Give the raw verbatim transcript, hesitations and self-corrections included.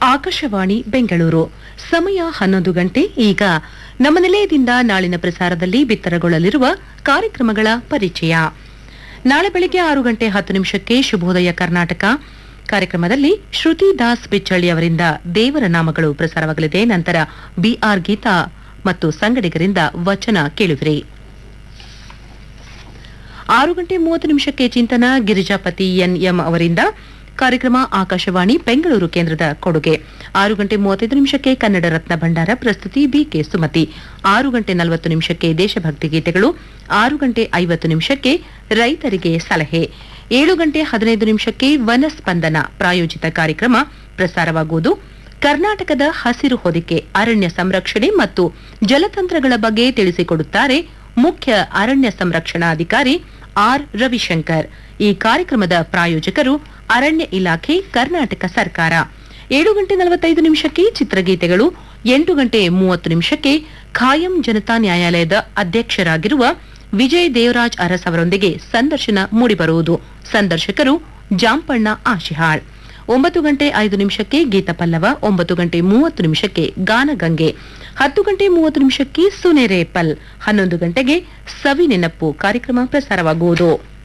ಆಕಾಶವಾಣಿ ಬೆಂಗಳೂರು ಸಮಯ ಹನ್ನೊಂದು ಗಂಟೆ. ಈಗ ನಮ್ಮ ನಿಲಯದಿಂದ ನಾಳಿನ ಪ್ರಸಾರದಲ್ಲಿ ಬಿತ್ತರಗೊಳ್ಳಲಿರುವ ಕಾರ್ಯಕ್ರಮಗಳ ಪರಿಚಯ. ನಾಳೆ ಬೆಳಿಗ್ಗೆ ಆರು ಗಂಟೆ ಹತ್ತು ನಿಮಿಷಕ್ಕೆ ಶುಭೋದಯ ಕರ್ನಾಟಕ ಕಾರ್ಯಕ್ರಮದಲ್ಲಿ ಶ್ರುತಿ ದಾಸ್ ಬಿಚ್ಚಳ್ಳಿ ಅವರಿಂದ ದೇವರ ನಾಮಗಳು ಪ್ರಸಾರವಾಗಲಿದೆ. ನಂತರ ಬಿಆರ್ ಗೀತಾ ಮತ್ತು ಸಂಗಡಿಗರಿಂದ ವಚನ ಕೇಳುವಿರಿ. ಆರು ಗಂಟೆ ಮೂವತ್ತು ನಿಮಿಷಕ್ಕೆ ಚಿಂತನ ಗಿರಿಜಾಪತಿ ಎನ್ಎಂ ಅವರಿಂದ ಕಾರ್ಯಕ್ರಮ ಆಕಾಶವಾಣಿ ಬೆಂಗಳೂರು ಕೇಂದ್ರದ ಕೊಡುಗೆ. ಆರು ಗಂಟೆ ಮೂವತ್ತೈದು ನಿಮಿಷಕ್ಕೆ ಕನ್ನಡ ರತ್ನ ಭಂಡಾರ ಪ್ರಸ್ತುತಿ ಬಿಕೆ ಸುಮತಿ. ಆರು ಗಂಟೆ ನಲವತ್ತು ನಿಮಿಷಕ್ಕೆ ದೇಶಭಕ್ತಿ ಗೀತೆಗಳು. ಆರು ಗಂಟೆ ಐವತ್ತು ನಿಮಿಷಕ್ಕೆ ರೈತರಿಗೆ ಸಲಹೆ. ಏಳು ಗಂಟೆ ಹದಿನೈದು ನಿಮಿಷಕ್ಕೆ ವನಸ್ಪಂದನ ಪ್ರಾಯೋಜಿತ ಕಾರ್ಯಕ್ರಮ ಪ್ರಸಾರವಾಗುವುದು. ಕರ್ನಾಟಕದ ಹಸಿರು ಹೊದಿಕೆ, ಅರಣ್ಯ ಸಂರಕ್ಷಣೆ ಮತ್ತು ಜಲತಂತ್ರಗಳ ಬಗ್ಗೆ ತಿಳಿಸಿಕೊಡುತ್ತಾರೆ ಮುಖ್ಯ ಅರಣ್ಯ ಸಂರಕ್ಷಣಾಧಿಕಾರಿ ಆರ್ ರವಿಶಂಕರ್. ಈ ಕಾರ್ಯಕ್ರಮದ ಪ್ರಾಯೋಜಕರು ಅರಣ್ಯ ಇಲಾಖೆ, ಕರ್ನಾಟಕ ಸರ್ಕಾರ. ಏಳು ಗಂಟೆ ನಲವತ್ತೈದು ನಿಮಿಷಕ್ಕೆ ಚಿತ್ರಗೀತೆಗಳು. ಎಂಟು ಗಂಟೆ ಮೂವತ್ತು ನಿಮಿಷಕ್ಕೆ ಖಾಯಂ ಜನತಾ ನ್ಯಾಯಾಲಯದ ಅಧ್ಯಕ್ಷರಾಗಿರುವ ವಿಜಯ್ ದೇವರಾಜ್ ಅರಸ್ ಅವರೊಂದಿಗೆ ಸಂದರ್ಶನ ಮೂಡಿಬರುವುದು. ಸಂದರ್ಶಕರು ಜಾಂಪಣ್ಣ ಆಶಿಹಾಳ್. ಒಂಬತ್ತು ಗಂಟೆ ಐದು ನಿಮಿಷಕ್ಕೆ ಗೀತ ಪಲ್ಲವ. ಒಂಬತ್ತು ಗಂಟೆ ಮೂವತ್ತು ನಿಮಿಷಕ್ಕೆ ಗಾನಗಂಗೆ. ಹತ್ತು ಗಂಟೆ ಮೂವತ್ತು ನಿಮಿಷಕ್ಕೆ ಸುನೆರೆ ಪಲ್. ಹನ್ನೊಂದು ಗಂಟೆಗೆ ಸವಿ ನೆನಪು ಕಾರ್ಯಕ್ರಮ ಪ್ರಸಾರವಾಗುವುದು.